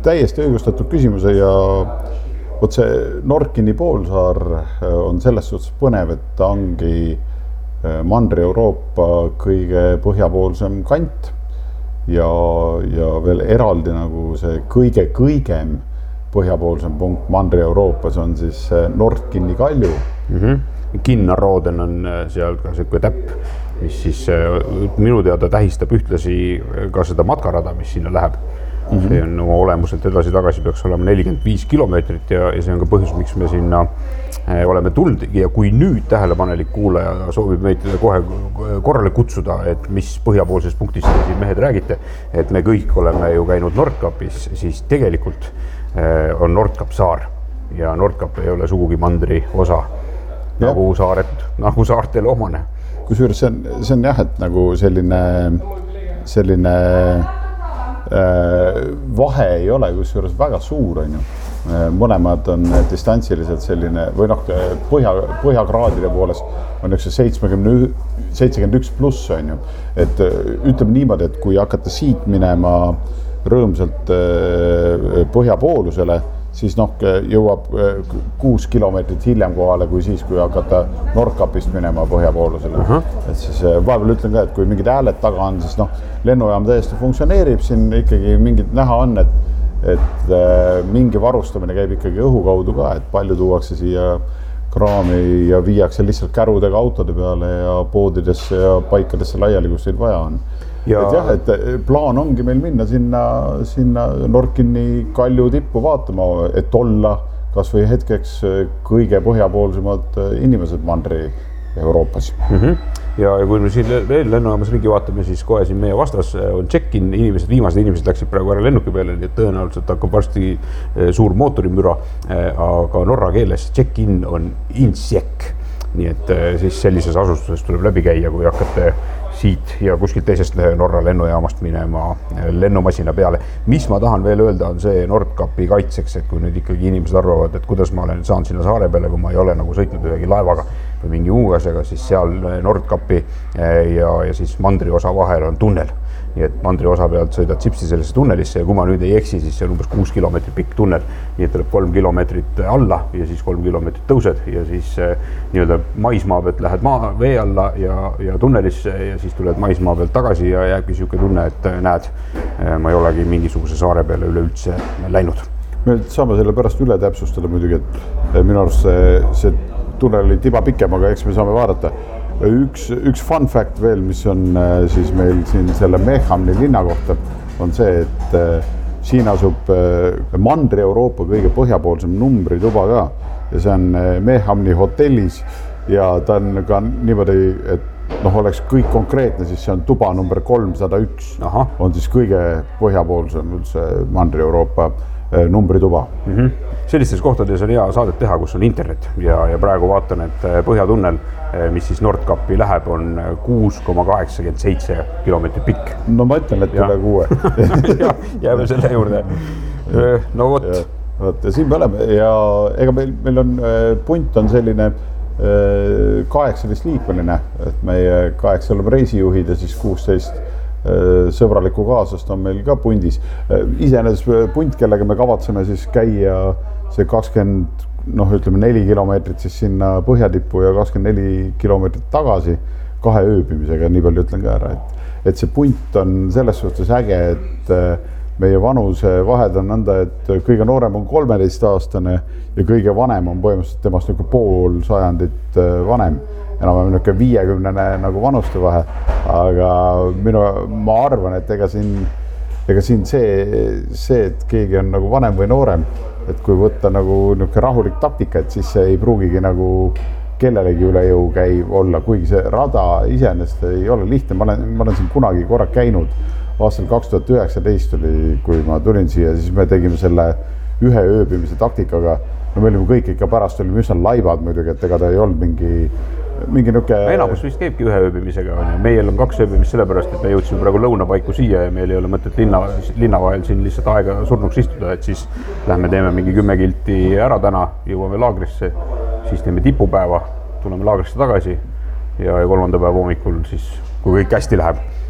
täiesti õigustatud küsimuse ja võt see Nordkini poolsaar on selles suhtes põnev, et ta ongi Mandri-Euroopa kõige põhjapoolsem kant ja veel eraldi nagu see kõigem põhjapoolsem punkt Mandri-Euroopas on siis Nordkini kalju. Kinnarooden on seal ka selline täpp, mis siis minu teada tähistab ühtlasi ka seda matkarada, mis sinna läheb. See on oma olemuselt edasi-tagasi peaks olema 45 kilomeetrit ja see on ka põhjus, miks me sinna oleme tulnud ja kui nüüd tähelepanelik kuulaja soovib meid kohe korrale kutsuda, et mis põhjapoolses punktis siin mehed räägite, et me kõik oleme ju käinud Nordkapis, siis tegelikult on Nordkap saar ja Nordkap ei ole sugugi mandri osa nagu saartele omane. Kusjuures see on jah, et nagu selline vahe ei ole kusjuures väga suur, on ju. Mõlemad on distantsiliselt selline või põhjakraadide poolest on 71 pluss, on ju. Et ütleme niimoodi, et kui hakata siit minema rõõmsalt põhjapoolusele, siis jõuab 6 kilomeetrit hiljem kohale kui siis, kui hakata Nordkapist minema põhjapoolusele. Et siis vahepeal ütlen ka, et kui mingid hääled taga on, siis lennujaam täiesti funktsioneerib, siin ikkagi mingid näha on, et mingi varustamine käib ikkagi õhu kaudu ka, et palju tuuakse siia kraami ja viiakse lihtsalt kärudega autode peale ja poodidesse ja paikadesse laiali, kus neid vaja on. Et plaan ongi meil minna sinna Nordkini kalju tippu vaatama, et olla kas või hetkeks kõige põhjapoolsemad inimesed Mandri-Euroopas. Ja kui me siin veel lennujaamas ringi vaatame, siis kohe siin meie vastas on check-in, viimased inimesed läksid praegu ära lennuki peale, nii et tõenäoliselt hakkab varsti suur mootorimüra, aga norra keeles check-in on insjekk. Nii et siis sellises asustuses tuleb läbi käia, kui hakkate siit ja kuskilt teisest Norra lennujaamast minema lennumasina peale. Mis ma tahan veel öelda on see Nordkapi kaitseks, et kui nüüd ikkagi inimesed arvavad, et kuidas ma olen saanud sinna saare peale, kui ma ei ole nagu sõitnud ühegi laevaga või mingi muu asjaga, siis seal Nordkapi ja siis mandri osa vahel on tunnel. Nii et mandri osa pealt sõidad sipsi sellesse tunnelisse ja kui ma nüüd ei eksi, siis see on umbes 6 kilomeetrit pikk tunnel. Nii et tuleb 3 kilomeetrit alla ja siis 3 kilomeetrit tõused ja siis nii-öelda maismaa pealt lähed vee alla ja tunnelisse ja siis tuled maismaa pealt tagasi ja jääbki siuke tunne, et näed, ma ei olegi mingisuguse saare peale üleüldse läinud. Me saame selle pärast üle täpsustada muidugi, et minu arust see tunnel oli tiba pikem, aga eks me saame vaadata. Üks fun fact veel, mis on siis meil siin selle Mehamni linna kohta, on see, et siin asub Mandri-Euroopa kõige põhjapoolsem numbrituba ka ja see on Mehamni hotellis ja ta on ka niimoodi, et oleks kõik konkreetne, siis see on tuba number 301. On siis kõige põhjapoolsem üldse Mandri-Euroopa numbrituba. Sellistes kohtades on hea saadet teha, kus on internet ja praegu vaatan, et põhjatunnel, mis siis Nordkapi läheb, on 6,87 kilomeetrit pikk. No ma ütlen, et üle 6. Jääme selle juurde. No vot. Ja siin me oleme ja ega meil on punt on selline 18 liikmeline, et meie 8 oleme reisijuhid ja siis 16 sõbralikku kaaslast on meil ka pundis. Iseenesest punt, kellega me kavatseme siis käia see 24 kilomeetrit siis sinna põhjatippu ja 24 kilomeetrit tagasi 2 ööbimisega, nii palju ütlen ka ära, et see punt on selles suhtes äge, et meie vanuse vahed on nõnda, et kõige noorem on 13-aastane ja kõige vanem on põhimõtteliselt temast pool sajandit vanem. Enam-vähem 50 nagu vanuste vahe, aga ma arvan, et ega siin see, et keegi on nagu vanem või noorem, et kui võtta nagu rahulik taktika, et siis see ei pruugigi nagu kellelegi üle jõu käiv olla, kuigi see rada iseenesest ei ole lihtne. Ma olen siin kunagi korra käinud aastal 2019 oli, kui ma tulin siia, siis me tegime selle ühe ööbimise taktikaga. No me olime kõik ikka pärast olime üsna laibad muidugi, et ega ta ei olnud mingi Enamus vist käibki ühe ööbimisega. Meil on 2 ööbimist sellepärast, et me jõudsime praegu lõunapaiku siia ja meil ei ole mõtet linna vahel siin lihtsalt aega surnuks istuda, et siis lähme teeme mingi 10 kilti ära täna, jõuame laagrisse, siis teeme tipupäeva, tuleme laagrisse tagasi ja 3. päeva hommikul siis, kui kõik hästi läheb,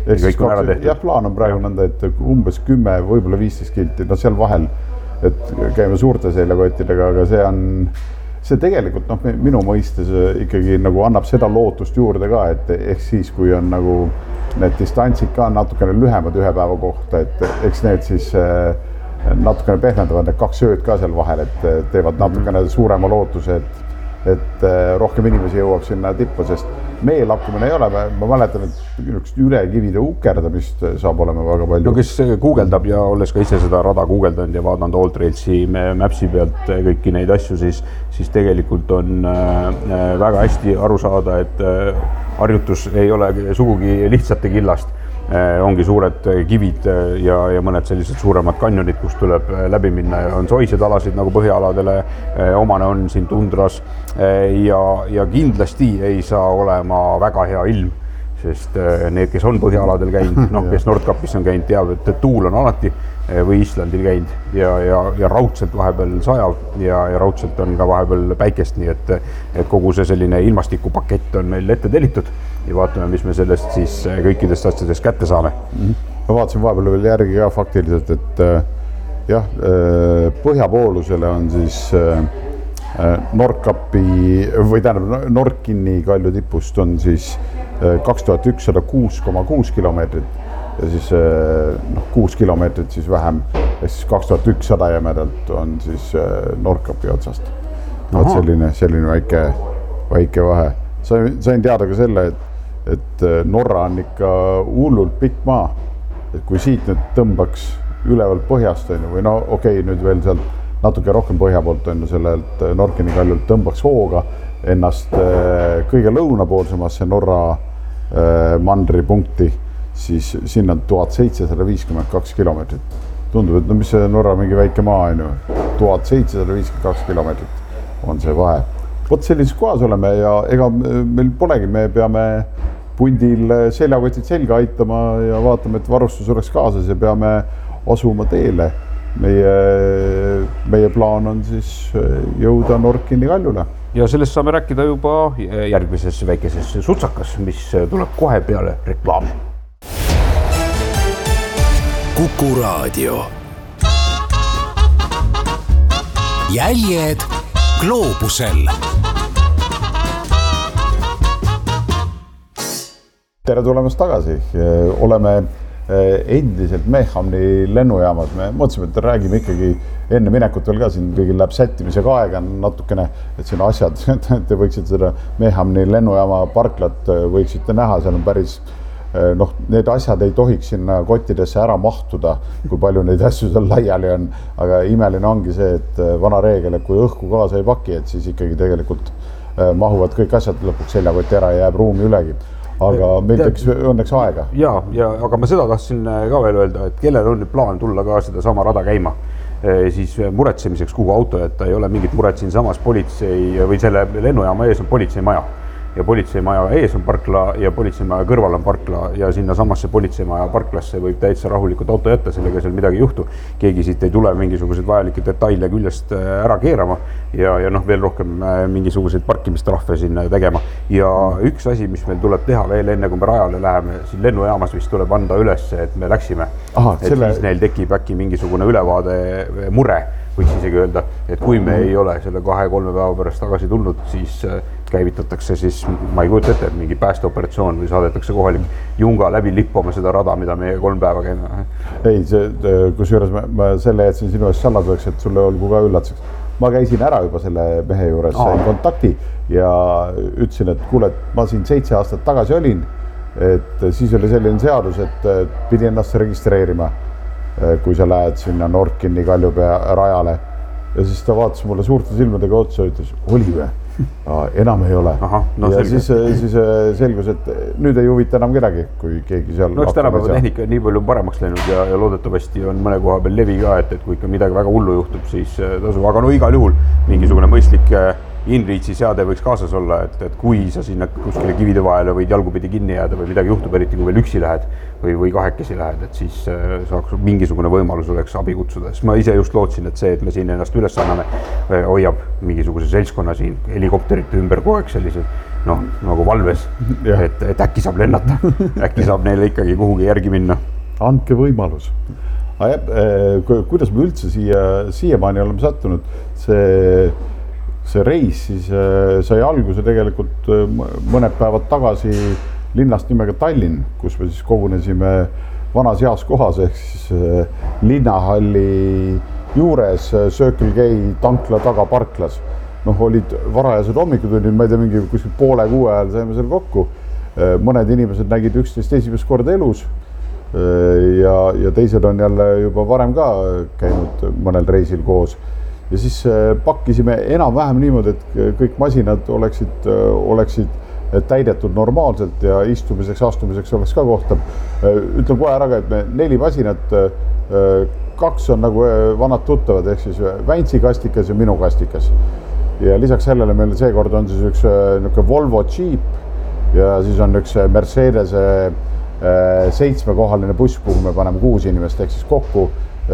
jah, plaan on praegu nõnda, et umbes 10, võib-olla 15 kilti, no seal vahel, et käime suurte seljakottidega, aga see tegelikult minu mõistes ikkagi nagu annab seda lootust juurde ka, et ehk siis, kui on nagu need distantsid ka natukene lühemad ühe päeva kohta, et eks need siis natukene pehmendavad need 2 ööd ka seal vahel, et teevad natukene suurema lootuse, et rohkem inimesi jõuab sinna tippu, sest meelakkumine ei ole, ma mäletan, et üle kivide ukerdamist saab olema väga palju. No kes guugeldab ja olles ka ise seda rada guugeldanud ja vaadanud AllTrailsi Mapsi pealt kõiki neid asju, siis tegelikult on väga hästi aru saada, et harjutus ei ole sugugi lihtsate killast. Ongi suured kivid ja mõned sellised suuremad kanjonid, kus tuleb läbi minna ja on soised alasid nagu põhjaaladele omane on siin tundras ja kindlasti ei saa olema väga hea ilm, sest need, kes on põhjaaladel käinud, kes Nordkapis on käinud, teab, et tuul on alati või Islandil käinud ja raudselt vahepeal sajav ja raudselt on ka vahepeal päikest, nii et kogu see selline ilmastikupakett on meil ette tellitud ja vaatame, mis me sellest siis kõikidest asjadest kätte saame. Ma vaatasin vahepeal veel järgi ka faktiliselt, et jah, põhjapoolusele on siis Nordkapi või tähendab Nordkinni kalju tipust on siis 2106,6 kilomeetrit ja siis 6 kilomeetrit siis vähem, ja siis 2100 jämedalt on siis Nordkapi otsast. Vaat selline väike vahe. Sain teada ka selle, et Norra on ikka hullult pikk maa, et kui siit nüüd tõmbaks ülevalt põhjast või nüüd veel sealt natuke rohkem põhja poolt sellelt Nordkini kaljult tõmbaks hooga ennast kõige lõunapoolsemasse Norra mandripunkti, siis sinna on 1752 kilomeetrit. Tundub, et mis see Norra mingi väike maa on ju, 1752 kilomeetrit on see vahe. Vot sellises kohas oleme ja ega meil polegi, me peame pundil seljakotid selga aitama ja vaatame, et varustus oleks kaasas ja peame asuma teele. Meie plaan on siis jõuda Nordkini kaljule. Ja sellest saame rääkida juba järgmises väikeses sutsakas, mis tuleb kohe peale reklaami. Kuku Raadio. Jäljed gloobusel. Tere tulemast tagasi. Oleme endiselt Mehamni lennujaamas. Me mõtlesime, et räägime ikkagi enne minekut veel ka, siin kõigil läheb sättimisega aega natukene, et siin asjad, te võiksite seda Mehamni lennujaama parklat võiksite näha, seal on päris need asjad ei tohiks sinna kottidesse ära mahtuda, kui palju neid asju seal laiali on, aga imeline ongi see, et vana reegel, et kui õhku kaasa ei paki, et siis ikkagi tegelikult mahuvad kõik asjad lõpuks seljakotti ära ja jääb ruumi ülegi. Aga meil tekkis õnneks aega. Ja aga ma seda tahtsin ka veel öelda, et kellel on nüüd plaan tulla ka seda sama rada käima, siis muretsemiseks kuhu auto, et ta ei ole mingit muret siin samas politsei või selle lennujaama ees on politseimaja. Ja politseimaja ees on parkla ja politseimaja kõrval on parkla ja sinna samasse politseimaja parklasse võib täitsa rahulikult auto jätta, sellega seal midagi ei juhtu. Keegi siit ei tule mingisugused vajalikke detaile küljest ära keerama ja veel rohkem mingisuguseid parkimistrahve sinna tegema. Ja üks asi, mis meil tuleb teha veel enne, kui me rajale läheme, siin lennujaamas vist tuleb anda üles, et me läksime. Siis neil tekib äkki mingisugune ülevaade mure, võiks isegi öelda, et kui me ei ole selle 2-3 päeva pärast tagasi tulnud, siis käivitatakse siis, ma ei kujuta ette, et mingi päästeoperatsioon või saadetakse kohalik junga läbi lippama seda rada, mida me 3 päeva käime. Ei, kusjuures ma selle jätsin sinu eest saladuseks, et sulle olgu ka üllatuseks. Ma käisin ära juba selle mehe juures, sain kontakti ja ütlesin, et kuule, et ma siin 7 aastat tagasi olin, et siis oli selline seadus, et pidi ennast registreerima, kui sa lähed sinna Nordkini kaljupea rajale. Ja siis ta vaatas mulle suurte silmadega otsa ja ütles, oli või? Enam ei ole. Ja siis selgus, et nüüd ei huvita enam kedagi, kui keegi seal... Eks tänapäeva tehnika on nii palju paremaks läinud ja loodetavasti on mõne koha peal levi ka, et kui ikka midagi väga hullu juhtub, siis tasub. Aga igal juhul mingisugune mõistlik InReachi seade võiks kaasas olla, et kui sa sinna kuskile kivide vahele võid jalgupidi kinni jääda või midagi juhtub, eriti kui veel üksi lähed või kahekesi lähed, et siis saaks mingisugune võimalus oleks abi kutsuda. Siis ma ise just lootsin, et see, et me siin ennast üles anname, hoiab mingisuguse seltskonna siin helikopterite ümber kogu aeg sellised noh, nagu valves, et äkki saab lennata, äkki saab neile ikkagi kuhugi järgi minna. Andke võimalus. Kuidas me üldse siiamaani oleme sattunud, see reis siis sai alguse tegelikult mõned päevad tagasi linnast nimega Tallinn, kus me siis kogunesime vanas heas kohas ehk siis linnahalli juures Circle K tankla taga parklas. Noh, olid varajased hommikutunnid, ma ei tea, mingi kuskil 5:30 ajal saime seal kokku. Mõned inimesed nägid üksteist esimest korda elus ja teised on jälle juba varem ka käinud mõnel reisil koos. Ja siis pakkisime enam-vähem niimoodi, et kõik masinad oleksid täidetud normaalselt ja istumiseks, astumiseks oleks ka kohta. Ütlen kohe ära, et me 4 masinat, 2 on nagu vanad tuttavad, ehk siis Väntsi kastikas ja minu kastikas. Ja lisaks sellele meil seekord on siis üks Volvo Jeep ja siis on üks Mercedes 7-kohaline buss, kuhu me paneme 6 inimest, ehk siis kokku.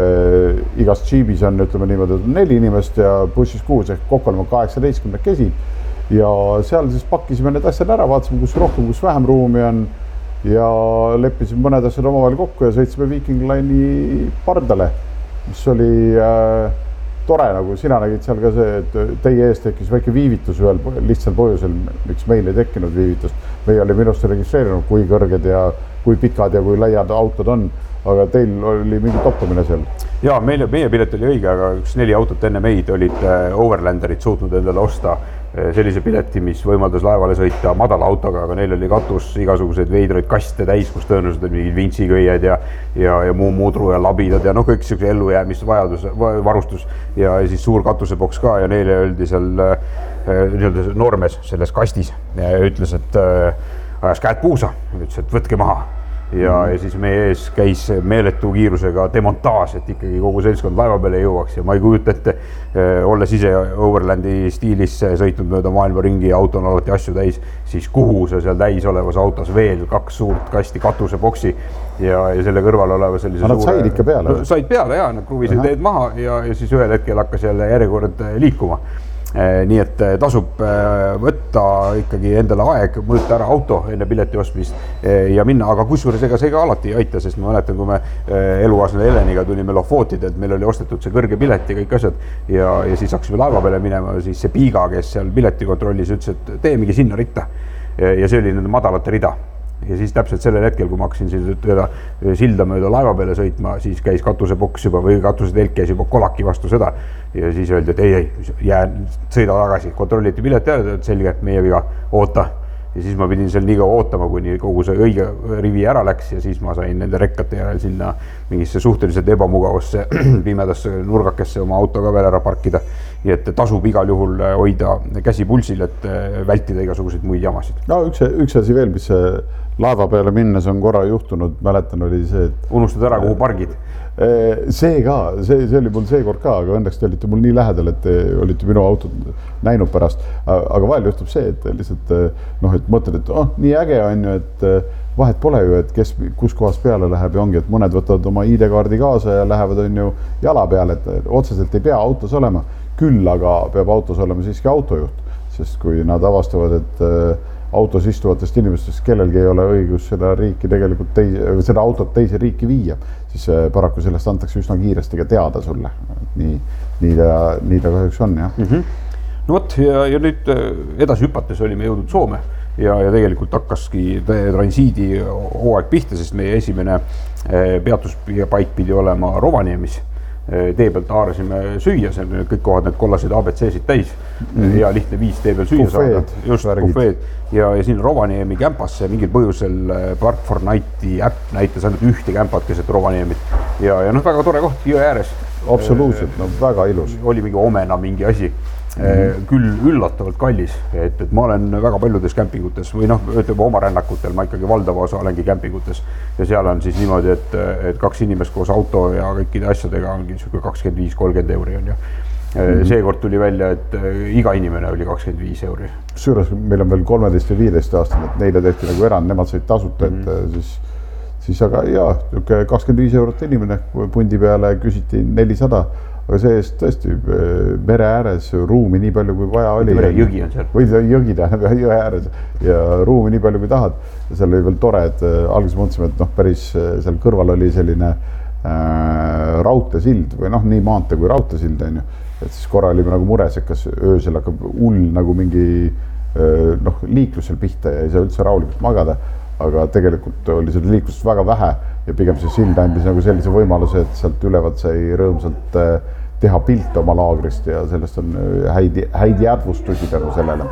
Igas Jeepis on, ütleme niimoodi, 4 inimest ja bussis 6, ehk kokku oleme 18 kesi. Ja seal siis pakkisime need asjad ära, vaatasime, kus rohkem, kus vähem ruumi on ja leppisime mõned asjad omavahel kokku ja sõitsime Viking Line'i pardale, mis oli tore, nagu sina nägid seal ka see, et teie ees tekkis väike viivitus ühel lihtsal põhjusel, miks meil ei tekkinud viivitust. Meie oli minusti registreerinud, kui kõrged ja kui pikad ja kui laiad autod on, aga teil oli mingi toppamine seal. Ja, meie pilet oli õige, aga üks 4 autot enne meid olid Overlanderid suutnud endale osta sellise pileti, mis võimaldas laevale sõita madala autoga, aga neil oli katus igasuguseid veidraid kaste täis, kus tõenäoliselt oli mingid vintsikõied ja muu mudru ja labidad ja noh, kõik siukse ellujäämist varustus ja siis suur katuseboks ka ja neile öeldi seal nii-öelda noormees selles kastis ja ütles, et ajas käed puusa, ütles, et võtke maha. Ja siis meie ees käis meeletu kiirusega demontaaž, et ikkagi kogu seltskond laeva peale jõuaks ja ma ei kujuta ette, olles ise Overlandi stiilis sõitnud mööda maailma ringi ja auto on alati asju täis, siis kuhu sa seal täis olevas autos veel 2 suurt kasti katuseboksi ja selle kõrval oleva sellise suure... Nad said ikka peale? Said peale ja nad kruvisid teed maha ja siis ühel hetkel hakkas jälle järjekord liikuma. Nii et tasub võtta ikkagi endale aeg, mõõta ära auto enne pileti ostmist ja minna, aga kusjuures ega see ka alati ei aita, sest ma mäletan, kui me elukaaslasele Heleniga tulime Lofootide, et meil oli ostetud see kõrge pilet ja kõik asjad ja siis hakkasime laeva peale minema, siis see Piiga, kes seal piletikontrollis ütles, et teemegi sinna ritta ja see oli nende madalate rida. Ja siis täpselt sellel hetkel, kui ma hakkasin silda mööda laeva peale sõitma, siis käis katuseboks juba või katusetelk käis juba kolaki vastu seda ja siis öeldi, et ei, sõida tagasi, kontrolliti pileti ära, et selge, meie viga, oota. Ja siis ma pidin seal nii kaua ootama, kuni kogu see õige rivi ära läks ja siis ma sain nende rekkate järel sinna mingisse suhteliselt ebamugavasse pimedasse nurgakesse oma auto ka veel ära parkida. Nii et tasub igal juhul hoida käsi pulsil, et vältida igasuguseid muid jamasid. No üks asi veel, mis laeva peale minnes on korra juhtunud, mäletan oli see, et... Unustad ära, kuhu pargid? See ka, see oli mul seekord ka, aga õnneks te olite mul nii lähedal, et te olite minu autot näinud pärast. Aga vahel juhtub see, et lihtsalt et mõtled, et nii äge on ju, et vahet pole ju, et kes kus kohas peale läheb ja ongi, et mõned võtavad oma ID-kaardi kaasa ja lähevad on ju jala peale, et otseselt ei pea autos olema. Küll aga peab autos olema siiski autojuht, sest kui nad avastavad, et autos istuvatest inimestest kellelgi ei ole õigus seda riiki tegelikult seda autot teise riiki viia, siis paraku sellest antakse üsna kiiresti ka teada sulle. Nii ta kahjuks on, jah. No võt, ja nüüd edasi hüpates olime jõudnud Soome ja tegelikult hakkaski transiidi hooaeg pihta, sest meie esimene peatuspaik pidi olema Rovaniemis. Tee pealt haarasime süüa, see on kõik kohad need kollased ABC-sid täis ja lihtne viis tee peal süüa saada. Just, bufeed. Ja siin Rovaniemi kämpasse mingil põhjusel Park for Nighti äpp näitas ainult ühte kämpat keset Rovaniemit ja väga tore koht jõe ääres. Absoluutselt, väga ilus. Oli mingi omena mingi asi. Küll üllatavalt kallis, et ma olen väga paljudes kämpingutes või ütleme oma rännakutel, ma ikkagi valdava osa olengi kämpingutes ja seal on siis niimoodi, et 2 inimest koos auto ja kõikide asjadega ongi 25-30 euri on ju. Seekord tuli välja, et iga inimene oli 25 euri. Kusjuures meil on veel 13 ja 15 aastane, et neile tehti nagu erand, nemad said tasuta, et siis aga 25 eurot inimene pundi peale küsiti 400, aga see-eest tõesti mere ääres ruumi nii palju, kui vaja oli. Jõgi on seal. Või jõgi tähendab jõe ääres ja ruumi nii palju, kui tahad. Ja seal oli veel tore, et alguses mõtlesime, et päris seal kõrval oli selline raudteesild või nii maantee kui raudteesild on ju. Et siis korra olime nagu mures, et kas öösel hakkab hull nagu mingi liiklusel pihta ja ei saa üldse rahulikult magada. Aga tegelikult oli seda liiklust väga vähe ja pigem see sild andis nagu sellise võimaluse, et sealt ülevalt sai rõõmsalt teha pilt oma laagrist ja sellest on häid jäädvustusi tänu sellele.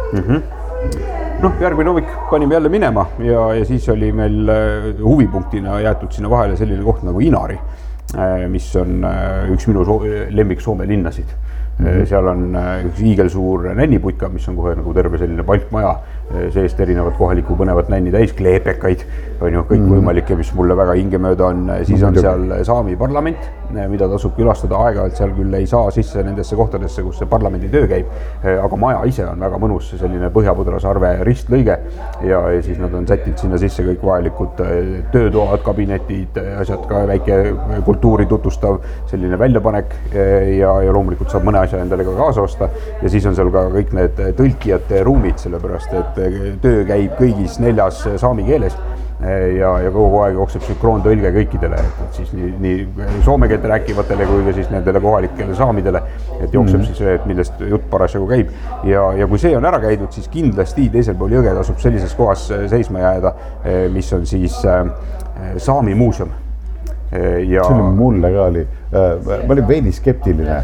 Järgmine hommik panime jälle minema ja siis oli meil huvipunktina jäetud sinna vahele selline koht nagu Inari, mis on üks minu lemmik Soome linnasid. Seal on üks hiigelsuur nänniputka, mis on kohe nagu terve selline palkmaja, seest erinevad kohaliku põnevat nänni täis, kleepekaid, on ju kõik võimalikke, mis mulle väga hingemööda on. Siis on seal Saami parlament, mida tasub külastada aeg-ajalt, seal küll ei saa sisse nendesse kohtadesse, kus see parlamendi töö käib, aga maja ise on väga mõnus, selline Põhja-Põdrasarve ristlõige ja siis nad on sättinud sinna sisse kõik vajalikud töötoad, kabinetid, asjad ka väike kultuuri tutvustav selline väljapanek ja loomulikult saab mõne asja endale ka kaasa osta ja siis on seal ka kõik need tõlkijate ruumid, sellepärast et töö käib kõigis 4 saami keeles ja kogu aeg jookseb sünkroontõlge kõikidele, et siis nii soome keelt rääkivatele kui ka siis nendele kohalikele saamidele, et jookseb siis, et millest jutt parasjagu käib ja kui see on ära käidud, siis kindlasti teisel pool jõge tasub sellises kohas seisma jääda, mis on siis Saami muuseum. Ja... See oli mulle ka oli, ma olin veidi skeptiline,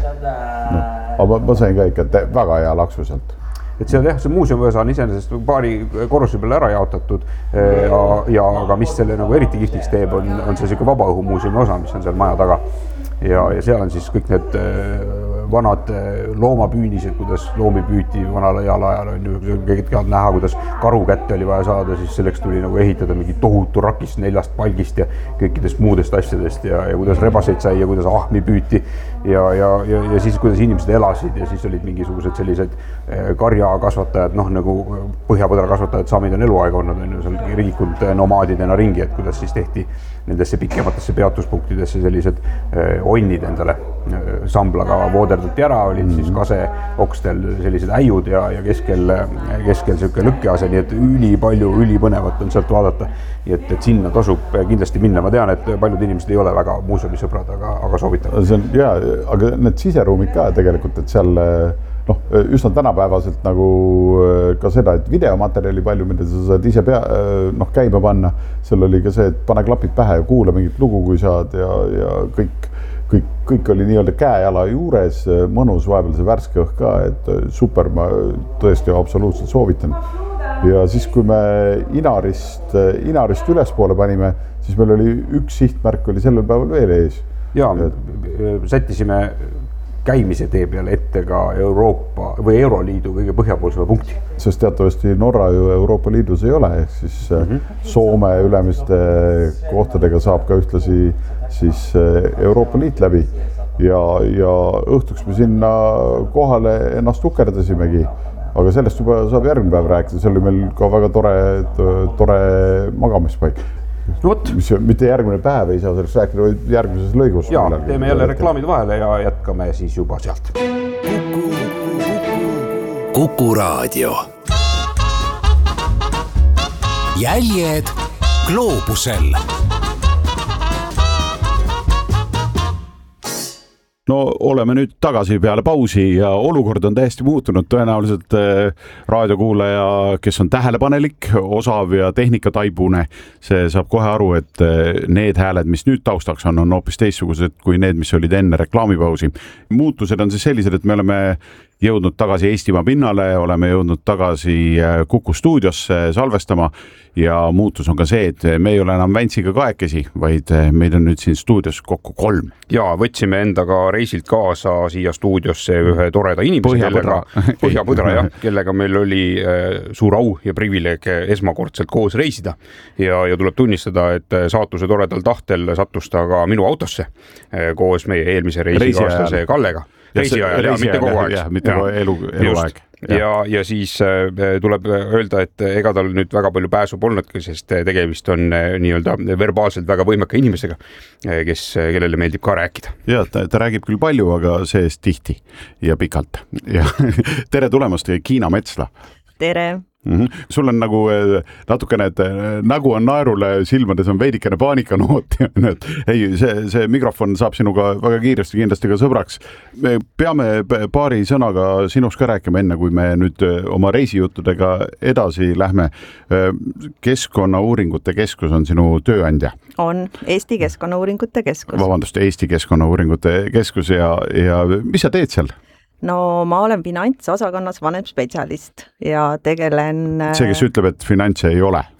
aga ma sain ka ikka väga hea laksu sealt. Et see muuseumi osa on iseenesest paari korruse peale ära jaotatud ja aga mis selle nagu eriti kihvtiks teeb, on see selline vabaõhumuuseumi osa, mis on seal maja taga ja seal on siis kõik need vanad loomapüünised, kuidas loomi püüti vanal ajal on ju kõigepealt näha, kuidas karukätte oli vaja saada, siis selleks tuli nagu ehitada mingi tohutu rakist 4 palgist ja kõikidest muudest asjadest ja kuidas rebaseid sai ja kuidas ahmi püüti ja siis kuidas inimesed elasid ja siis olid mingisugused sellised karjakasvatajad, nagu Põhja-Põdra kasvatajad saamid on eluaeg olnud, on ju seal riikud nomaadidena ringi, et kuidas siis tehti nendesse pikematesse peatuspunktidesse sellised onnid endale samblaga vooderdati ära, olid siis kase okstel sellised äiud ja keskel selline lõkkease, nii et ülipõnevat on sealt vaadata. Et sinna tasub kindlasti minna. Ma tean, et paljud inimesed ei ole väga muuseumisõbrad, aga soovitan. See on, aga need siseruumid ka tegelikult, et seal üsna tänapäevaselt nagu ka seda, et videomaterjali palju, mida sa saad ise käima panna. Seal oli ka see, et pane klapid pähe ja kuula mingit lugu, kui saad ja kõik oli nii-öelda käejala juures, mõnus vahepeal see värske õhk ka, et super, ma tõesti absoluutselt soovitan. Ja siis, kui me Inarist ülespoole panime, siis meil oli üks sihtmärk oli sellel päeval veel ees. Ja, sättisime käimise tee peale ette ka Euroopa või Euroliidu kõige põhjapoolsema punkti. Sest teatavasti Norra ju Euroopa Liidus ei ole, ehk siis Soome ülemiste kohtadega saab ka ühtlasi siis Euroopa Liit läbi ja õhtuks me sinna kohale ennast ukerdasimegi, aga sellest juba saab järgmine päev rääkida, see oli meil ka väga tore magamispaik. Mis mitte järgmine päev ei saa sellest rääkida, vaid järgmises lõigus. Ja, teeme jälle reklaamid vahele ja jätkame siis juba sealt. Kuku Raadio. Jäljed gloobusel. No oleme nüüd tagasi peale pausi ja olukord on täiesti muutunud. Tõenäoliselt raadiokuulaja, kes on tähelepanelik, osav ja tehnikataibune, see saab kohe aru, et need hääled, mis nüüd taustaks on hoopis teistsugused kui need, mis olid enne reklaamipausi. Muutused on siis sellised, et me oleme jõudnud tagasi Eestimaa pinnale, oleme jõudnud tagasi Kuku stuudiosse salvestama ja muutus on ka see, et me ei ole enam Väntsiga kahekesi, vaid meid on nüüd siin stuudios kokku 3. Ja võtsime endaga reisilt kaasa siia stuudiosse ühe toreda inimese, Põhja-Põdra, kellega meil oli suur au ja privileeg esmakordselt koos reisida ja tuleb tunnistada, et saatuse toredal tahtel sattus ta ka minu autosse koos meie eelmise reisikaaslase Kallega. Reisi ajal, mitte kogu aeg. Mitte eluaeg. ja siis tuleb öelda, et ega tal nüüd väga palju pääsu polnudki, sest tegemist on nii-öelda verbaalselt väga võimeka inimesega, kellele meeldib ka rääkida. Ja ta räägib küll palju, aga see-eest tihti ja pikalt. Ja tere tulemast, Kiina Metsla. Tere! Sul on nagu natukene, et nägu on naerule, silmades on veidikene paanikanoot. Ei, see mikrofon saab sinuga väga kiiresti kindlasti ka sõbraks. Me peame paari sõnaga sinust ka rääkima enne, kui me nüüd oma reisijuttudega edasi lähme. Keskkonnauuringute keskus on sinu tööandja. On Eesti Keskkonnauuringute keskus. Vabandust, Eesti Keskkonnauuringute keskus ja mis sa teed seal? No ma olen finantsosakonnas vanem spetsialist ja tegelen... See, kes ütleb, et finantse ei ole?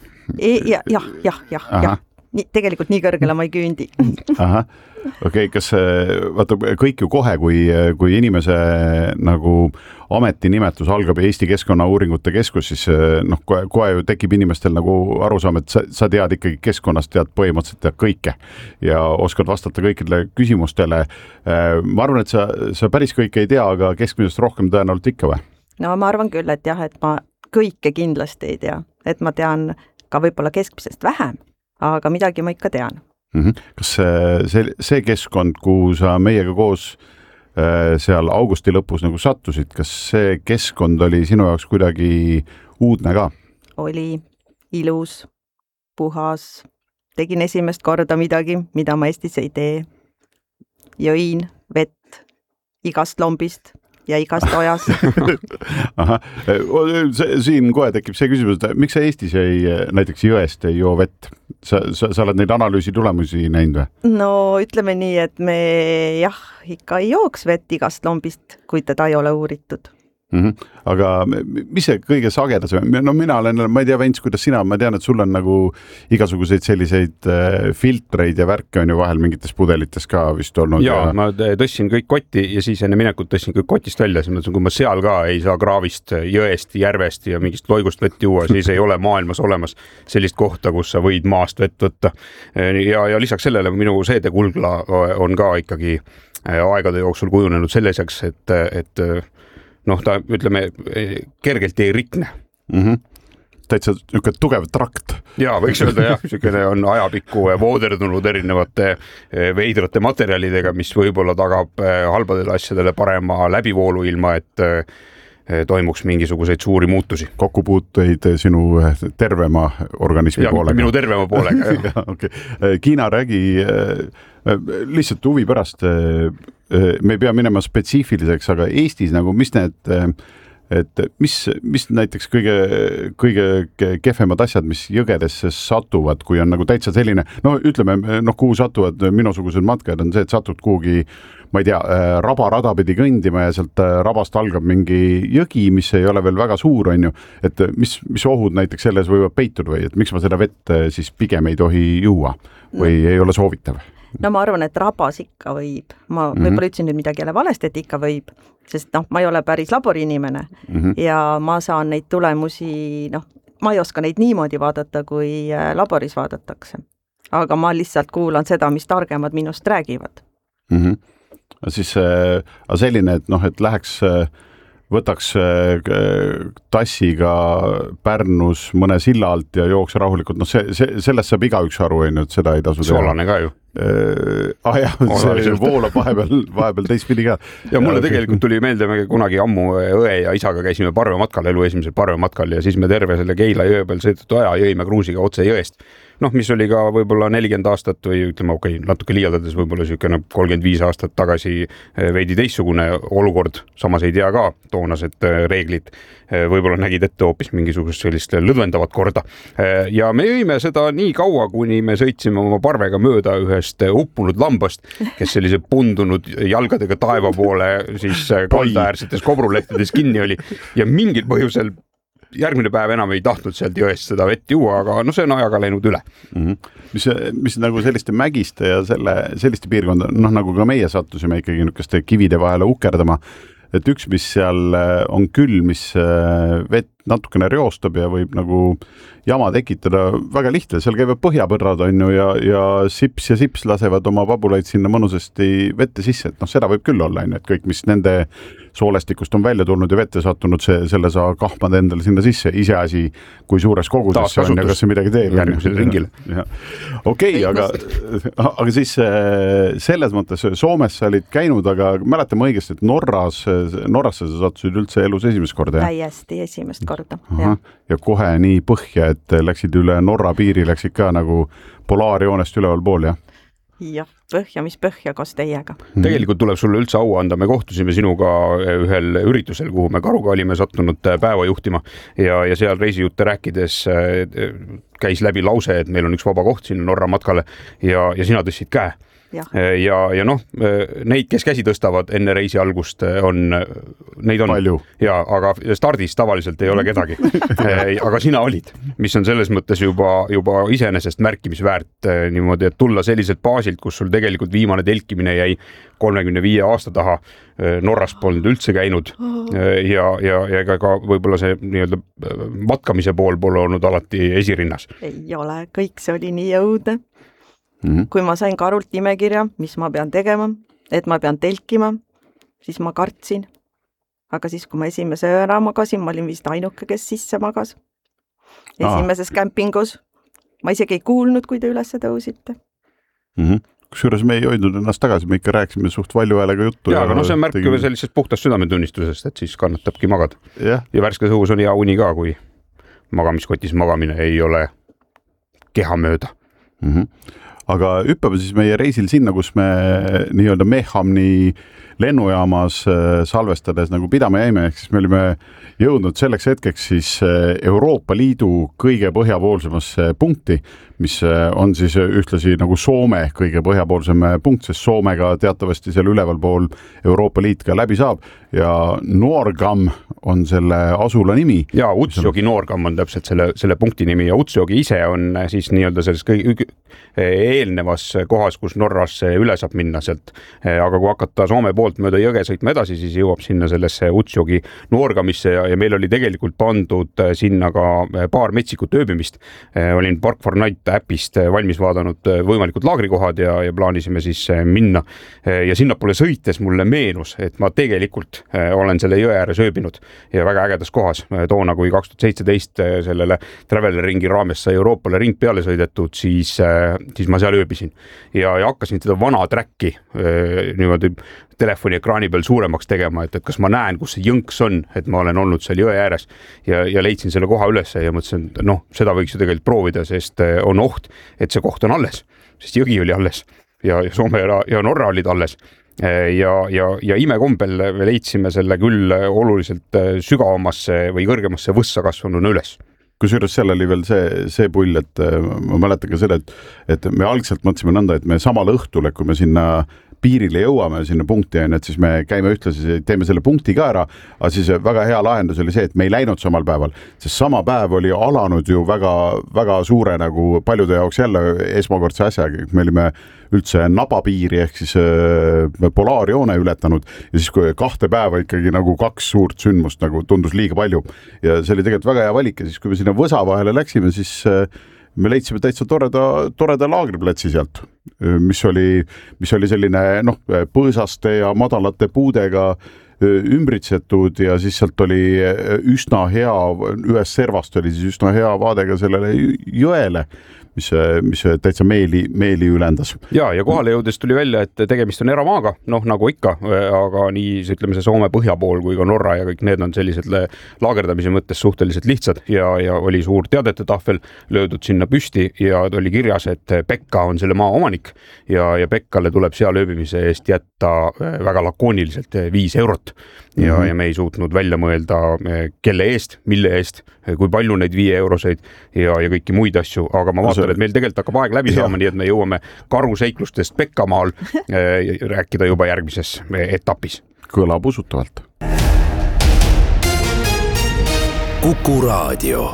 Jah. Tegelikult nii kõrgele ma ei küündi. Aha. Okei, kas vaata kõik ju kohe, kui inimese nagu ametinimetus algab Eesti Keskkonnauuringute keskus, siis kohe ju tekib inimestel nagu arusaam, et sa tead ikkagi keskkonnast, tead põhimõtteliselt tead kõike ja oskad vastata kõikidele küsimustele. Ma arvan, et sa päris kõike ei tea, aga keskmisest rohkem tõenäoliselt ikka või? No ma arvan küll, et jah, et ma kõike kindlasti ei tea, et ma tean ka võib-olla keskmisest vähem, aga midagi ma ikka tean. Kas see keskkond, kuhu sa meiega koos seal augusti lõpus nagu sattusid, kas see keskkond oli sinu jaoks kuidagi uudne ka? Oli ilus, puhas, tegin esimest korda midagi, mida ma Eestis ei tee. Jõin vett igast lombist ja igast ojas. Aha. Siin kohe tekib see küsimus, et miks sa Eestis näiteks jõest ei joo vett? Sa oled neid analüüsi tulemusi näinud või? No ütleme nii, et me ikka ei jooks vett igast lombist, kui teda ei ole uuritud. Aga mis see kõige sagedas? No mina olen, ma ei tea, Vents, kuidas sina, ma tean, et sul on nagu igasuguseid selliseid filtreid ja värke on ju vahel mingites pudelites ka vist olnud. Ja ma tõssin kõik kotti ja siis enne minekut tõssin kõik kotist välja, siis kui ma seal ka ei saa kraavist, jõest, järvest ja mingist loigust vett juua, siis ei ole maailmas olemas sellist kohta, kus sa võid maast vett võtta. Ja lisaks sellele minu seedekulgla on ka ikkagi aegade jooksul kujunenud selliseks, et ta ütleme kergelt ei rikne. Täitsa niisugune tugev trakt. Ja võiks öelda jah, niisugune on ajapikku vooderdunud erinevate veidrate materjalidega, mis võib-olla tagab halbadele asjadele parema läbivoolu ilma, et toimuks mingisuguseid suuri muutusi. Kokkupuuteid sinu tervema organismi poolega. Minu tervema poolega, jah. Okay. Kiina, räägi lihtsalt huvi pärast, me ei pea minema spetsiifiliseks, aga Eestis nagu mis mis näiteks kõige kehvemad asjad, mis jõgedesse satuvad, kui on nagu täitsa selline, kuhu satuvad minusugused matkajad on see, et satud kuhugi, ma ei tea, rabarada pidi kõndima ja sealt rabast algab mingi jõgi, mis ei ole veel väga suur, on ju, et mis ohud näiteks selles võivad peituda või et miks ma seda vett siis pigem ei tohi juua või ei ole soovitav? No ma arvan, et rabas ikka võib. Ma võib-olla ütlesin nüüd midagi jälle valesti, et ikka võib, sest ma ei ole päris labori inimene ja ma saan neid tulemusi, ma ei oska neid niimoodi vaadata, kui laboris vaadatakse. Aga ma lihtsalt kuulan seda, mis targemad minust räägivad. Siis selline, et läheks võtaks tassiga Pärnus mõne silla alt ja jooks rahulikult, sellest saab igaüks aru, et seda ei tasu teha. Soolane ka ju. See voolab vahepeal teistpidi ka. Ja mulle tegelikult tuli meelde, me kunagi ammu õe ja isaga käisime parvematkal, elu esimesel parvematkal ja siis me terve selle Keila jõe peal sõidetud aja jõime kruusiga otse jõest. Mis oli ka võib-olla 40 aastat või ütleme, natuke liialdades võib-olla niisugune 35 aastat tagasi veidi teistsugune olukord, samas ei tea ka toonased reeglid, võib-olla nägid ette hoopis mingisugust sellist lõdvendavat korda. Ja me jõime seda nii kaua, kuni me sõitsime oma parvega mööda ühest uppunud lambast, kes sellise pundunud jalgadega taeva poole siis kaldaäärsetes kobrulettides kinni oli ja mingil põhjusel järgmine päev enam ei tahtnud sealt jõest seda vett juua, aga see on ajaga läinud üle. Mis nagu selliste mägiste ja selliste piirkonda, nagu ka meie sattusime ikkagi niisuguste kivide vahele ukerdama, et üks, mis seal on küll, mis vett natukene reostab ja võib nagu jama tekitada. Väga lihtne, seal käivad põhjapõrrad on ju ja sips lasevad oma pabulaid sinna mõnusasti vette sisse, et seda võib küll olla, et kõik, mis nende soolestikust on välja tulnud ja vette sattunud, selle saa kahmad endale sinna sisse, iseasi, kui suures koguses see on ja kas see midagi teeb. Järgmisele ringile. Okei, aga siis selles mõttes Soomes sa olid käinud, aga mäletame õigesti, et Norrasse sa sattusid üldse elus esimest korda, jah? Täiesti esimest korda, ja kohe nii põhja, et läksid üle Norra piiri, läksid ka nagu polaarjoonest üleval pool, jah? Jah, põhja koos teiega. Tegelikult tuleb sulle üldse au anda, me kohtusime sinuga ühel üritusel, kuhu me Karuga olime sattunud päeva juhtima ja seal reisijutte rääkides käis läbi lause, et meil on üks vaba koht sinna Norra matkale ja sina tõstsid käe. Ja neid, kes käsi tõstavad enne reisi algust, neid on palju. Ja, aga stardis tavaliselt ei ole kedagi. Aga sina olid, mis on selles mõttes juba iseenesest märkimisväärt niimoodi, et tulla selliselt baasilt, kus sul tegelikult viimane telkimine jäi 35 aasta taha, Norras polnud üldse käinud ja ka võib-olla see nii-öelda matkamise pool pole olnud alati esirinnas. Ei ole, kõik see oli nii jõudne. Kui ma sain Karult nimekirja, mis ma pean tegema, et ma pean telkima, siis ma kartsin. Aga siis, kui ma esimese öö ära magasin, ma olin vist ainuke, kes sisse magas. Esimeses kämpingus. Ma isegi ei kuulnud, kui te üles tõusite. Kusjuures me ei hoidnud ennast tagasi, me ikka rääkisime suht valju häälega juttu. Ja, aga see on märk sellisest puhtast südametunnistusest, et siis kannatabki magada. Ja värskes õhus on hea uni ka, kui magamiskotis magamine ei ole keha mööda. Aga hüppame siis meie reisil sinna, kus me nii-öelda Mehamni lennujaamas salvestades nagu pidama jäime, ehk siis me olime jõudnud selleks hetkeks siis Euroopa Liidu kõige põhjapoolsemasse punkti, mis on siis ühtlasi nagu Soome kõige põhjapoolsem punkt, sest Soomega teatavasti seal üleval pool Euroopa Liit ka läbi saab ja Noorgam on selle asula nimi. Ja Utsjogi Noorgam on täpselt selle punkti nimi ja Utsjogi ise on siis nii-öelda selles eelnevas kohas, kus Norrasse üle saab minna sealt. Aga kui hakata Soome poolt mööda jõge sõitma edasi, siis jõuab sinna sellesse Utsjogi Noorgamisse ja meil oli tegelikult pandud sinna ka paar metsikut ööbimist. Olin Park4Night äpist valmis vaadanud võimalikud laagrikohad ja plaanisime siis minna. Ja sinna pole sõites mulle meenus, et ma tegelikult olen selle jõe ääres ööbinud ja väga ägedas kohas. Toona, kui 2017 sellele Traveler ringi raames sai Euroopale ring peale sõidetud, siis ma seal ööbisin ja hakkasin seda vana träkki niimoodi telefoni ekraani peal suuremaks tegema, et kas ma näen, kus see jõnks on, et ma olen olnud seal jõe ääres ja leidsin selle koha üles ja mõtlesin, seda võiks ju tegelikult proovida, sest on oht, et see koht on alles, sest jõgi oli alles ja Soome ja Norra olid alles. Ja imekombel me leidsime selle küll oluliselt sügavamasse või kõrgemasse võssa kasvanuna üles. Kusjuures seal oli veel see pull, et ma mäletan ka selle, et me algselt mõtlesime nõnda, et me samal õhtul, kui me sinna piirile jõuame sinna punkti, et siis me käime ühtlasi, teeme selle punkti ka ära, aga siis väga hea lahendus oli see, et me ei läinud samal päeval, sest sama päev oli alanud ju väga, väga suure nagu paljude jaoks jälle esmakordse asjaga, me olime üldse nabapiiri ehk siis polaarjoone ületanud ja siis kui 2 päeva ikkagi nagu 2 suurt sündmust nagu tundus liiga palju ja see oli tegelikult väga hea valik ja siis kui me sinna võsa vahele läksime, siis me leidsime täitsa toreda laagriplatsi sealt, mis oli selline põõsaste ja madalate puudega ümbritsetud ja siis sealt oli üsna hea, ühes servast oli siis üsna hea vaadega sellele jõele, mis täitsa meeli ülendas. Ja kohale jõudes tuli välja, et tegemist on eramaaga, nagu ikka, aga nii ütleme see Soome põhjapool kui ka Norra ja kõik need on sellised laagerdamise mõttes suhteliselt lihtsad ja oli suur teadete tahvel löödud sinna püsti ja oli kirjas, et Pekka on selle maa omanik ja Pekkale tuleb seal ööbimise eest jätta väga lakooniliselt 5 eurot ja me ei suutnud välja mõelda, kelle eest, mille eest, kui palju neid 5 euroseid ja kõiki muid asju, aga ma vaatan, et meil tegelikult hakkab aeg läbi saama, nii et me jõuame karuseiklustest Pekkamaal rääkida juba järgmises etapis. Kõlab usutavalt. Kuku Raadio.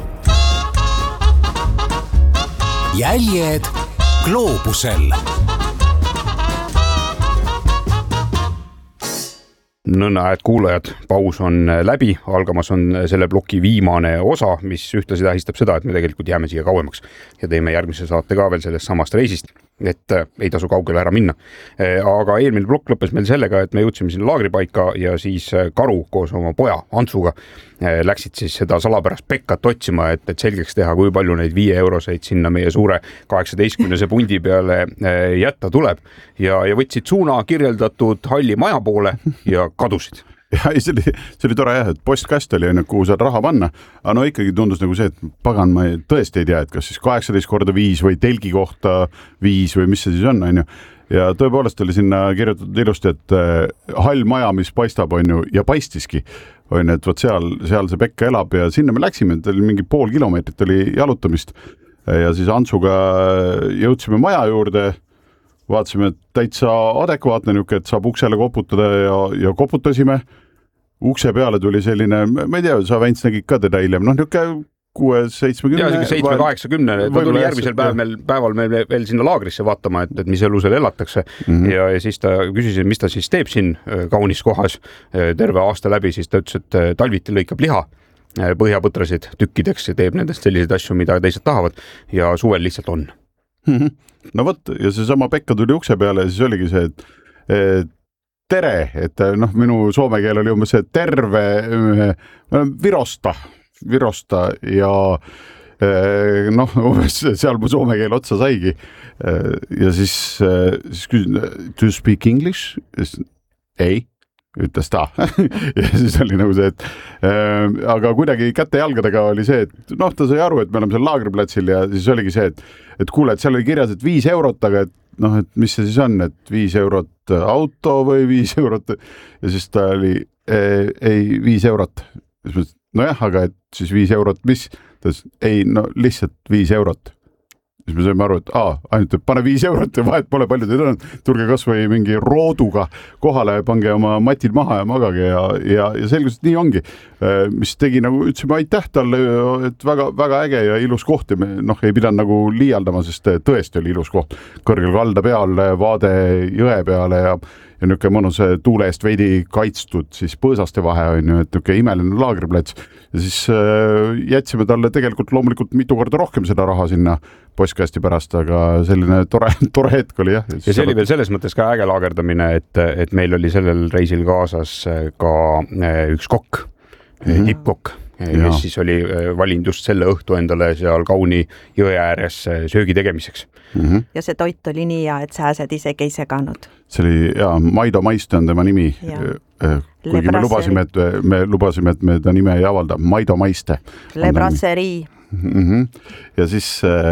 Jäljed gloobusel. Nõnda, et kuulajad, paus on läbi, algamas on selle ploki viimane osa, mis ühtlasi tähistab seda, et me tegelikult jääme siia kauemaks ja teeme järgmise saate ka veel sellest samast reisist, et ei tasu kaugele ära minna. Aga eelmine plokk lõppes meil sellega, et me jõudsime sinna laagripaika ja siis Karu koos oma poja Antsuga läksid siis seda salapärast Pekkat otsima, et selgeks teha, kui palju neid 5 euroseid sinna meie suure 18 pundi peale jätta tuleb ja võtsid suuna kirjeldatud halli maja poole ja kadusid. Ja see oli tore jah, et postkast oli, kuhu saad raha panna, aga no ikkagi tundus nagu see, et pagan, ma tõesti ei tea, et kas siis 18x5 või telgi kohta 5 või mis see siis on, ja tõepoolest oli sinna kirjutatud ilusti, et hall maja, mis paistab, ja paistiski, et võt seal see Pekka elab ja sinna me läksime, et oli mingi pool kilomeetrit oli jalutamist ja siis Antsuga jõudsime maja juurde, vaatasime, et täitsa adekvaatne niuke, et saab uksele koputada ja koputasime. Ukse peale tuli selline, ma ei tea, sa Vents nägid ka teda hiljem, niuke 6-70. Ja 7-80, ta tuli järgmisel päeval meil veel sinna laagrisse vaatama, et mis elu seal elatakse ja siis ta küsis, mis ta siis teeb siin kaunis kohas terve aasta läbi, siis ta ütles, et talviti lõikab liha, põhjapõtrasid tükkideks ja teeb nendest selliseid asju, mida teised tahavad ja suvel lihtsalt on. No võt, ja see sama Pekka tuli ukse peale ja siis oligi see, et tere, et minu soome keel oli umbes see terve Virosta ja umbes seal mu soome keel otsa saigi ja siis küsin, do you speak English? Ei, ütles ta ja siis oli nagu see, et aga kuidagi käte jalgadega oli see, et ta sai aru, et me oleme seal laagriplatsil ja siis oligi see, et kuule, et seal oli kirjas, et 5 eurot, aga et mis see siis on, et 5 eurot auto või 5 eurot ja siis ta oli ei 5 eurot. Nojah, aga et siis 5 eurot, mis? Ta ütles, ei, lihtsalt 5 eurot. Siis me saime aru, et ainult pane 5 eurot ja vahet pole palju teid on. Tulge kas või mingi rooduga kohale, pange oma matid maha ja magage ja selgus, et nii ongi. Mis tegi nagu, ütlesime aitäh talle, et väga, väga äge ja ilus koht ja me ei pidanud nagu liialdama, sest tõesti oli ilus koht. Kõrgel kalda peal, vaade jõe peale ja niuke mõnus tuule eest veidi kaitstud siis põõsaste vahe on ju, et niuke imeline laagriplats ja siis jätsime talle tegelikult loomulikult mitu korda rohkem seda raha sinna postkasti pärast, aga selline tore hetk oli jah. Ja see oli veel selles mõttes ka äge laagerdamine, et meil oli sellel reisil kaasas ka üks kokk, tippkokk, kes siis oli valinud just selle õhtu endale seal kauni jõe ääres söögi tegemiseks. Ja see toit oli nii hea, et sääsed isegi ei seganud. See oli Maido Maiste on tema nimi. Kuigi me lubasime, et me ta nime ei avalda. Maido Maiste. Le Brasserie. Ja siis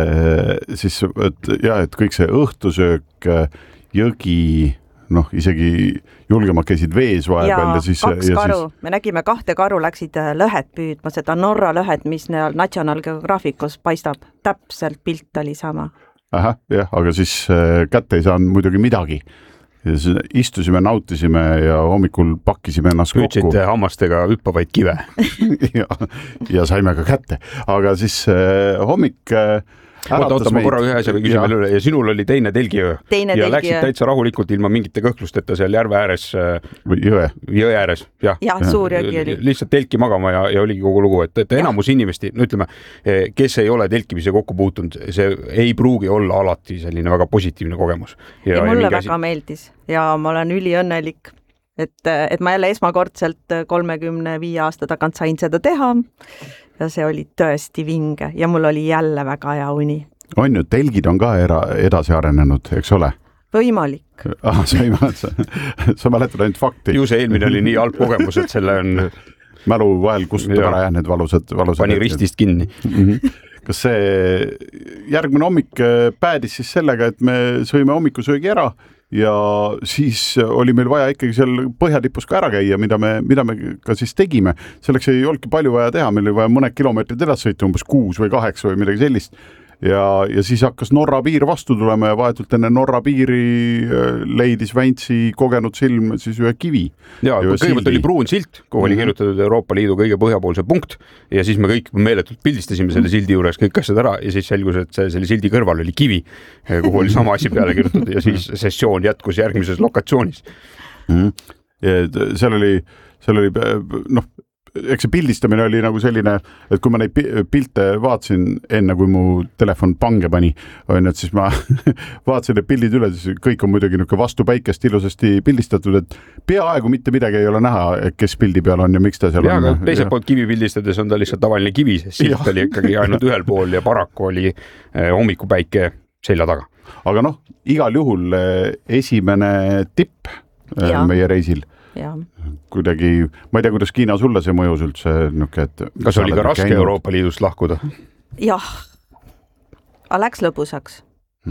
et kõik see õhtusöök, jõgi, isegi julgemad käisid vees vahepeal. Ja 2 karu. Me nägime 2 karu läksid lõhet püüdma, seda Norra lõhet, mis National Geographicus paistab. Täpselt pilt oli sama. Jah, aga siis kätte ei saanud muidugi midagi. Ja siis istusime, nautisime ja hommikul pakkisime ennast kokku. Püüdsite hammastega hüppavaid kive. ja saime ka kätte. Aga siis hommik Oota, ma korra ühe asjaga küsin veel üle ja sinul oli teine telgiöö ja läksid täitsa rahulikult ilma mingite kõhklusteta seal järve ääres jõe ääres, jah. Jah, suur jõgi oli. Lihtsalt telki magama ja oligi kogu lugu, et enamus inimesti, ütleme, kes ei ole telkimise kokku puutunud, see ei pruugi olla alati selline väga positiivne kogemus. Ja mulle väga meeldis ja ma olen üliõnnelik, et ma jälle esmakordselt 35 aasta tagant sain seda teha. Ja see oli tõesti vinge ja mul oli jälle väga hea uni. On ju, telgid on ka edasi arenenud, eks ole? Võimalik. Sa mäletad ainult fakti. Ju see eelmine oli nii halb kogemus, et selle on mälu vahel kustutab ära need valusad. Pani ristist kinni. Kas see järgmine hommik päädis siis sellega, et me sõime hommikusöögi ära ja siis oli meil vaja ikkagi seal põhjatipus ka ära käia, mida me ka siis tegime. Selleks ei olnudki palju vaja teha, meil oli vaja mõned kilomeetrid edasi sõita, umbes 6 või 8 või midagi sellist. Ja siis hakkas Norra piir vastu tulema ja vahetult enne Norra piiri leidis Väntsi kogenud silm siis ühe kivi. Ja kõigepealt oli pruun silt, kuhu oli kirjutatud Euroopa Liidu kõige põhjapoolse punkt ja siis me kõik meeletult pildistasime selle sildi juures kõik asjad ära ja siis selgus, et selle sildi kõrval oli kivi, kuhu oli sama asi peale kirjutatud ja siis sessioon jätkus järgmises lokatsioonis. seal oli noh, eks see pildistamine oli nagu selline, et kui ma neid pilte vaatasin enne, kui mu telefon pange pani, et siis ma vaatasin need pildid üle, siis kõik on muidugi vastu päikest ilusasti pildistatud, et peaaegu mitte midagi ei ole näha, kes pildi peal on ja miks ta seal on. Aga teiselt poolt kivi pildistades on ta lihtsalt tavaline kivi, sest silt oli ikkagi ainult ühel pool ja paraku oli hommikupäike selja taga. Aga noh, igal juhul esimene tipp meie reisil. Ja. Kuidagi, ma ei tea, kuidas Kiina sulle see mõjus üldse et kas oli ka raske Euroopa Liidust lahkuda? Jah, läks lõbusaks.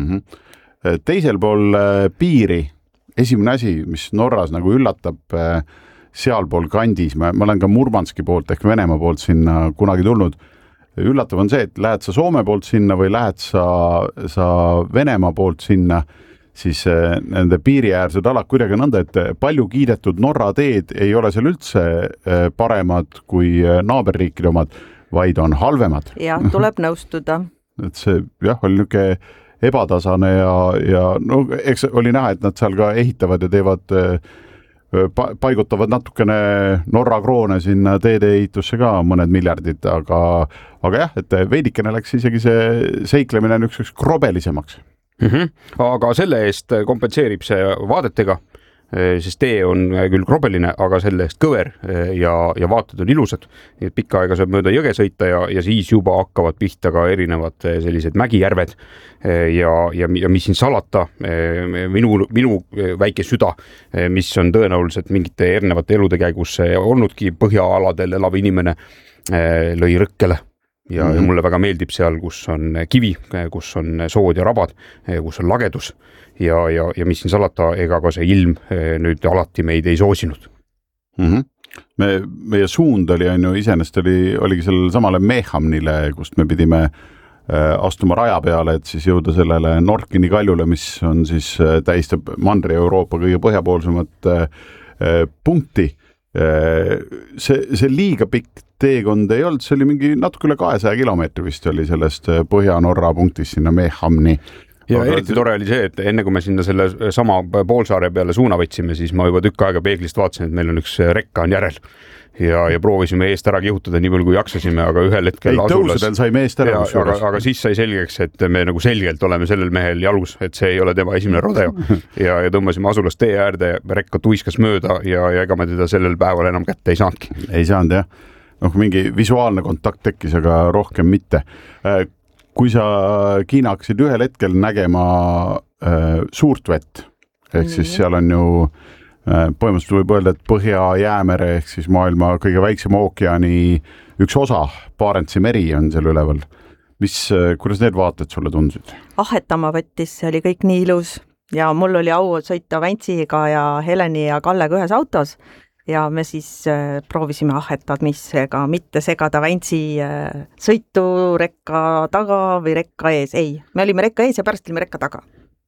Teisel pool piiri esimene asi, mis Norras nagu üllatab sealpool kandis, ma olen ka Murmanski poolt ehk Venemaa poolt sinna kunagi tulnud, üllatav on see, et lähed sa Soome poolt sinna või lähed sa Venemaa poolt sinna, siis nende piiriäärsed alad kuidagi nõnda, et palju kiidetud Norra teed ei ole seal üldse paremad kui naaberriikide omad, vaid on halvemad. Ja, tuleb nõustuda. Et see oli niisugune ebatasane ja no, eks oli näha, et nad seal ka ehitavad ja teevad, paigutavad natukene Norra kroone sinna teede ehitusse ka mõned miljardid, aga jah, et veidikene läks isegi see seiklemine niisuguseks krobelisemaks. Aga selle eest kompenseerib see vaadetega, sest tee on küll krobeline, aga selle eest kõver ja vaated on ilusad. Nii et pikka aega saab mööda jõge sõita ja siis juba hakkavad pihta ka erinevad sellised mägijärved ja mis siin salata, minu väike süda, mis on tõenäoliselt mingite erinevate elude käigus olnudki põhjaaladel elav inimene, lõi rõkkele. Ja mulle väga meeldib seal, kus on kivi, kus on sood ja rabad, kus on lagedus ja mis siin salata, ega ka see ilm nüüd alati meid ei soosinud. Meie suund oli iseenesest oligi sellele samale Mehamnile, kust me pidime astuma raja peale, et siis jõuda sellele Norkini kaljule, mis on siis tähistab Mandri-Euroopa kõige põhjapoolsemat punkti. See liiga pikk teekond ei olnud, see oli mingi natuke üle 200 kilomeetri vist oli sellest Põhja-Norra punktist sinna Mehamni. Ja eriti tore oli see, et enne kui me sinna selle sama poolsaare peale suuna võtsime, siis ma juba tükk aega peeglist vaatasin, et meil on üks rekka on järel ja proovisime eest ära kihutada nii palju kui jaksasime, aga ühel hetkel tõusudel saime eest ära. Aga siis sai selgeks, et me nagu selgelt oleme sellel mehel jalgus, et see ei ole tema esimene rodeo ja tõmbasime asulas tee äärde, rekka tuiskas mööda ja ega me teda sellel päeval enam kätte ei saanudki. Ei saanud jah. Mingi visuaalne kontakt tekkis, aga rohkem mitte. Kui sa Kiina hakkasid ühel hetkel nägema suurt vett, ehk siis seal on ju põhimõtteliselt võib öelda, et Põhja-Jäämere ehk siis maailma kõige väiksem ookeani üks osa, Barentsi meri on seal üleval. Kuidas need vaated sulle tundusid? Ahetama võttis, see oli kõik nii ilus ja mul oli au sõita Väntsiga ja Heleni ja Kallega ühes autos ja me siis proovisime ahetad, misega mitte segada Väntsi sõitu rekka taga või rekka ees. Ei, me olime rekka ees ja pärast olime rekka taga.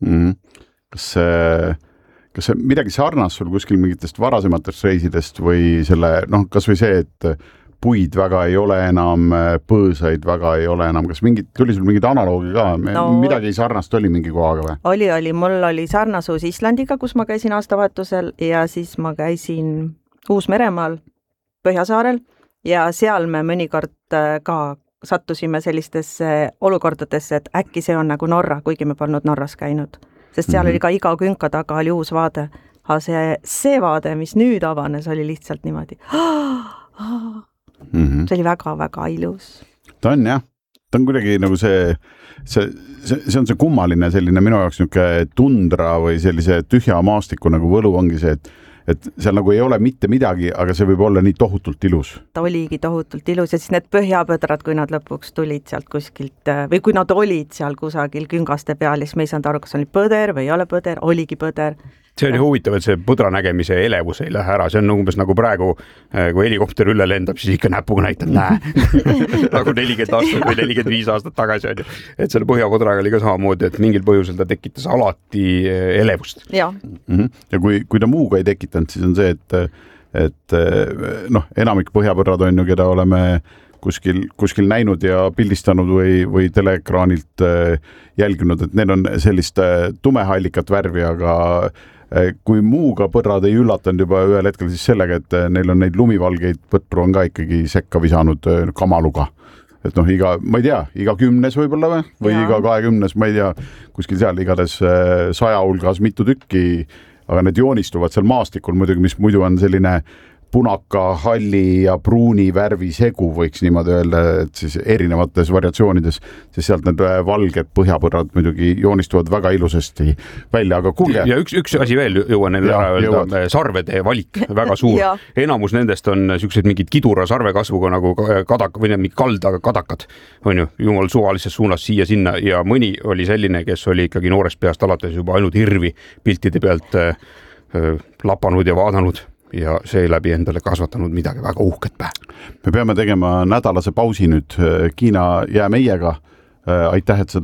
Kas see midagi sarnas sul kuskil mingitest varasematest reisidest või selle, kas või see, et puid väga ei ole enam, põõsaid väga ei ole enam, kas tuli sul mingid analoogi ka? Midagi sarnast oli mingi kohaga või? Oli, mul oli sarnasus Islandiga, kus ma käisin aastavahetusel ja siis ma käisin Uus-Meremaal Põhjasaarel ja seal me mõnikord ka sattusime sellistesse olukordadesse, et äkki see on nagu Norra, kuigi me polnud Norras käinud. Sest seal oli ka iga künka taga oli uus vaade. Aga see vaade, mis nüüd avanes, oli lihtsalt niimoodi. See oli väga-väga ilus. Ta on jah. Ta on kuidagi nagu see on see kummaline selline minu jaoks niisugune tundra või sellise tühja maastiku nagu võlu ongi see, et seal nagu ei ole mitte midagi, aga see võib olla nii tohutult ilus. Ta oligi tohutult ilus ja siis need põhjapõdrad, kui nad lõpuks tulid sealt kuskilt või kui nad olid seal kusagil küngaste peal, siis me ei saanud aru, kas oli põder või ei ole põder, oligi põder. See on huvitav, et see põdra nägemise elevus ei lähe ära, see on umbes nagu praegu, kui helikopter üle lendab, siis ikka näpuga näitab, näe. Nagu 40 aastat või 45 aastat tagasi on ju. Et selle põhjapõdraga oli ka samamoodi, et mingil põhjusel ta tekitas alati elevust. Ja, ja kui ta muuga ei tekitanud, siis on see, et enamik põhjapõdrad on ju, keda oleme kuskil näinud ja pildistanud või teleekraanilt jälginud, et need on sellist tumehallikat värvi, aga kui muuga põrrad ei üllatanud juba ühel hetkel siis sellega, et neil on neid lumivalgeid põtru on ka ikkagi sekka visanud kamaluga. Et noh, ma ei tea, iga 10 võib-olla või iga 20, ma ei tea, kuskil seal igades 100 hulgas mitu tükki, aga need joonistuvad seal maastikul muidugi, mis muidu on selline punaka, halli ja pruuni värvi segu, võiks niimoodi öelda, et siis erinevates variatsioonides, siis sealt need valged põhjapõrrad muidugi joonistuvad väga ilusasti välja, aga kuulge. Ja üks asi veel jõuan neile ära öelda, sarvede valik väga suur. Enamus nendest on sellised mingid kidura sarvekasvuga nagu kadak või mingi kaldaga kadakad, on ju, jumal suvalises suunas siia sinna ja mõni oli selline, kes oli ikkagi noorest peast alates juba ainult hirvi piltide pealt lapanud ja vaadanud ja seeläbi endale kasvatanud midagi väga uhket pähe. Me peame tegema nädalase pausi nüüd. Kiina, jää meiega. Aitäh, et sa